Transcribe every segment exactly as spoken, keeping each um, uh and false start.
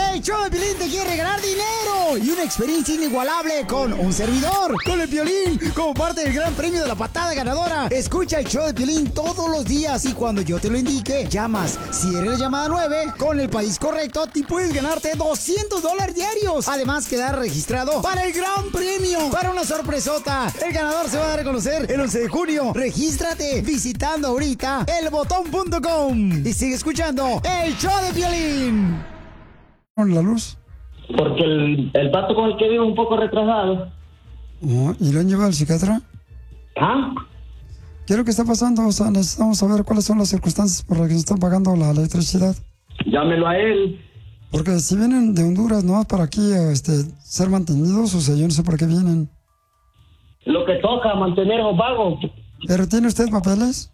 El show de Piolín te quiere regalar dinero y una experiencia inigualable con un servidor, con el Piolín, como parte del gran premio de la patada ganadora. Escucha el show de Piolín todos los días y cuando yo te lo indique, llamas. Si eres la llamada nueve, con el país correcto, te puedes ganarte doscientos dólares diarios. Además, quedar registrado para el gran premio, para una sorpresota. El ganador se va a dar a conocer el once de junio. Regístrate visitando ahorita el botón punto com y sigue escuchando el show de Piolín. ¿Con la luz? Porque el, el pato con el que vivo es un poco retrasado. Oh, ¿y lo han llevado al psiquiatra? ¿Ah? ¿Qué es lo que está pasando? O sea, necesitamos saber cuáles son las circunstancias por las que se están pagando la electricidad. Llámelo a él. Porque si vienen de Honduras, ¿no? Para aquí este, ser mantenidos, o sea, yo no sé por qué vienen. Lo que toca, mantener los vagos. ¿Pero tiene usted papeles?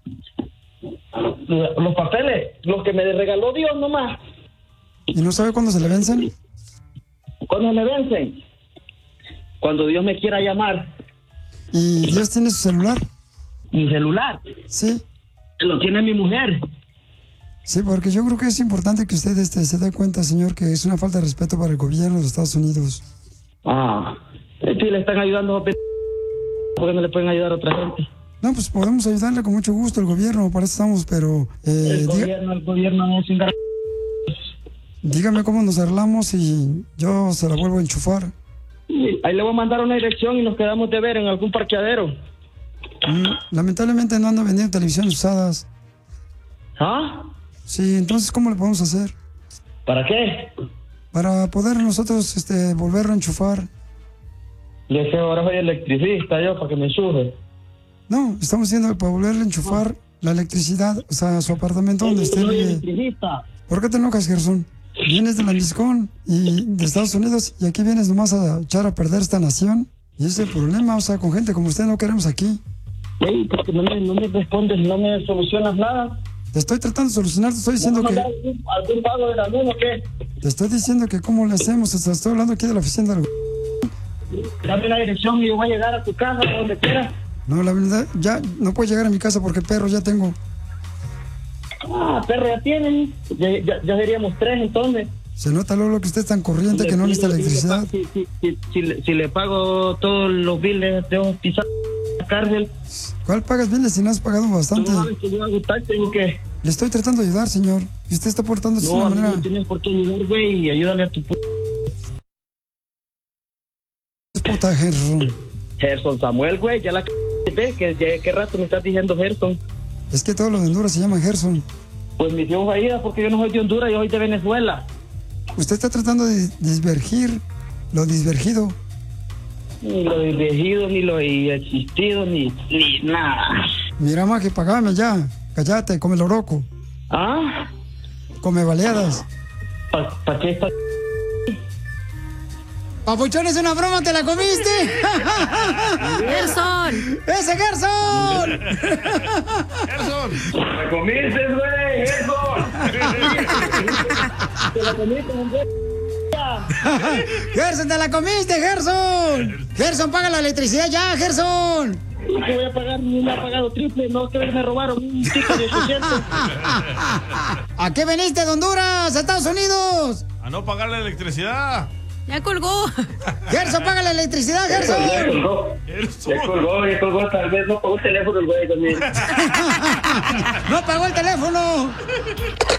Los papeles, los que me regaló Dios nomás. ¿Y no sabe cuándo se le vencen? ¿Cuándo me vencen? Cuando Dios me quiera llamar. ¿Y Dios tiene su celular? ¿Mi celular? Sí. Lo tiene mi mujer. Sí, porque yo creo que es importante que usted este, se dé cuenta, señor, que es una falta de respeto para el gobierno de los Estados Unidos. Ah, sí le están ayudando a p... ¿Por qué no le pueden ayudar a otra gente? No, pues podemos ayudarle con mucho gusto, el gobierno, para eso estamos, pero... Eh, el diga, gobierno, el gobierno no es un... Dígame cómo nos arreglamos y yo se la vuelvo a enchufar. Ahí le voy a mandar una dirección y nos quedamos de ver en algún parqueadero. Mm, lamentablemente no ando vendiendo televisiones usadas. ¿Ah? Sí, entonces, ¿cómo le podemos hacer? ¿Para qué? Para poder nosotros este, volverlo a enchufar. Le dije, ahora soy electricista yo, para que me enchufe. No, estamos haciendo para volverle a enchufar ah. la electricidad, o sea, su apartamento donde esté. Soy electricista. ¿Por qué te enojas, Gerson? Vienes de la Miscón y de Estados Unidos y aquí vienes nomás a echar a perder esta nación. Y ese es el problema, o sea, con gente como usted no queremos aquí. Ey, porque no me, no me respondes, no me solucionas nada. Te estoy tratando de solucionar, te estoy diciendo que... ¿Algún, algún pago de la luz o qué? Te estoy diciendo que cómo le hacemos, o sea, estoy hablando aquí de la oficina del... Dame la dirección y yo voy a llegar a tu casa, a donde quieras. No, la verdad, ya no puedo llegar a mi casa porque perro ya tengo. Ah, perro ya tienen. Ya, ya, ya seríamos tres entonces. Se nota luego que usted es tan corriente que no necesita electricidad. Si, si, si, si, le, si le pago todos los biles de pisar la cárcel. ¿Cuál pagas biles si no has pagado bastante? No sabes que yo hago taxi o qué. Le estoy tratando de ayudar, señor. Y usted está portándose de no, una manera... No, tienes por qué ayudar, güey, y ayúdale a tu p... Es puta Gerson. Gerson Samuel, güey, ya la c... ¿Ves? Que ya, ¿qué rato me estás diciendo Gerson? Es que todos los de Honduras se llaman Gerson. Pues mi tío Faída, porque yo no soy de Honduras, yo soy de Venezuela. Usted está tratando de disvergir lo disvergido. Ni lo disvergido, ni lo existido, ni, ni nada. Mira, más que pagame ya. Cállate, come loroco. ¿Ah? Come baleadas. ¿Para pa qué está? Papuchón, es una broma, ¿te la comiste? ¡Gerson! ¡Ese Gerson! ¡Gerson! ¡Me comiste, güey! ¡Gerson! ¡Te la comiste, hombre! ¡Gerson, te la comiste, Gerson! ¡Gerson, paga la electricidad ya, Gerson! ¿Qué voy a pagar? Ni me ha pagado triple, no, que me robaron un ticket de ochocientos. ¿A qué veniste de Honduras, a Estados Unidos? A no pagar la electricidad. Ya colgó. Gerson, paga la electricidad, Gerson. Ya colgó, ya colgó, ya colgó, tal vez no pagó el teléfono el güey también. No pagó el teléfono.